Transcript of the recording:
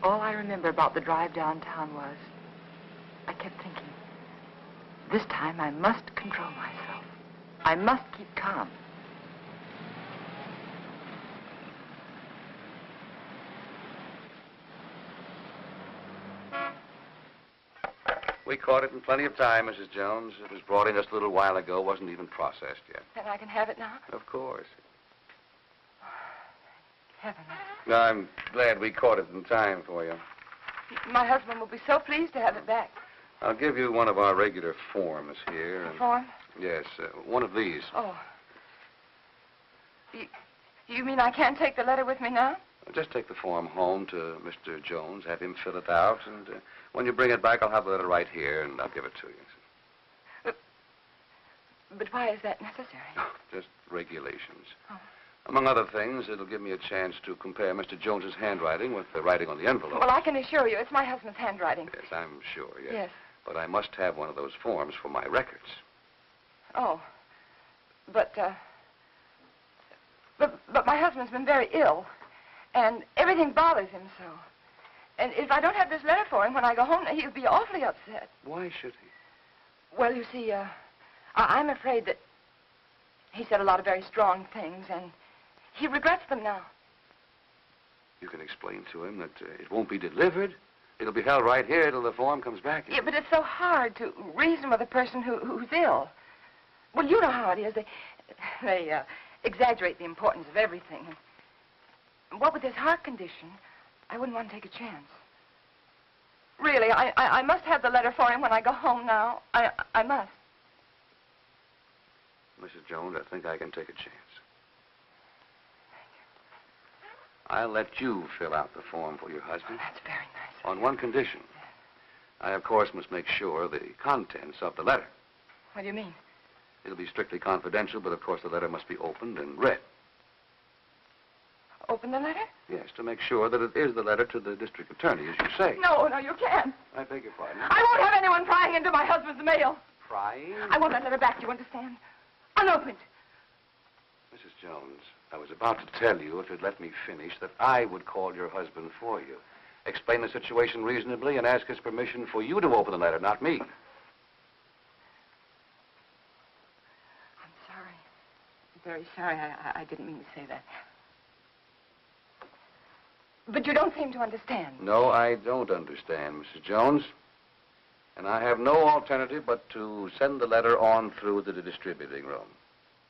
All I remember about the drive downtown was I kept thinking, this time I must control myself. I must keep calm. We caught it in plenty of time, Mrs. Jones. It was brought in just a little while ago. Wasn't even processed yet. Then I can have it now? Of course. Heaven. I'm glad we caught it in time for you. My husband will be so pleased to have it back. I'll give you one of our regular forms here. A form? Yes, one of these. Oh. You mean I can't take the letter with me now? Just take the form home to Mr. Jones, have him fill it out, and when you bring it back, I'll have the letter right here, and I'll give it to you. But why is that necessary? Just regulations. Oh. Among other things, it'll give me a chance to compare Mr. Jones's handwriting with the writing on the envelope. Well, I can assure you, it's my husband's handwriting. Yes, I'm sure, yes. Yes. But I must have one of those forms for my records. Oh. But my husband's been very ill, and everything bothers him so. And if I don't have this letter for him when I go home, he'll be awfully upset. Why should he? Well, you see, I'm afraid that he said a lot of very strong things, and he regrets them now. You can explain to him that it won't be delivered. It'll be held right here till the form comes back. Yeah, but it's so hard to reason with a person who's ill. Well, you know how it is. They exaggerate the importance of everything. And what with his heart condition, I wouldn't want to take a chance. Really, I must have the letter for him when I go home now. I must. Mrs. Jones, I think I can take a chance. I'll let you fill out the form for your husband. That's very nice. On one condition. I, of course, must make sure the contents of the letter. What do you mean? It'll be strictly confidential, but of course the letter must be opened and read. Open the letter? Yes, to make sure that it is the letter to the district attorney, as you say. No, you can't. I beg your pardon. I won't have anyone prying into my husband's mail. Prying? I want that letter back, you understand? Unopened. Mrs. Jones, I was about to tell you, if you'd let me finish, that I would call your husband for you. Explain the situation reasonably and ask his permission for you to open the letter, not me. I'm sorry. I'm very sorry. I didn't mean to say that. But you don't seem to understand. No, I don't understand, Mrs. Jones. And I have no alternative but to send the letter on through the distributing room.